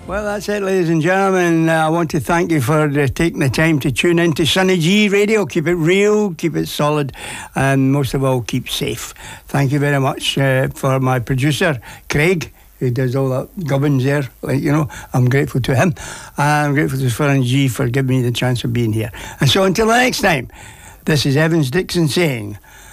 Well, that's it, ladies and gentlemen. I want to thank you for taking the time to tune in to Sunny G Radio. Keep it real, keep it solid, and most of all, keep safe. Thank you very much for my producer, Craig, who does all that gubbins there. I'm grateful to him. I'm grateful to Sunny G for giving me the chance of being here. And so until the next time, this is Evans Dixon saying,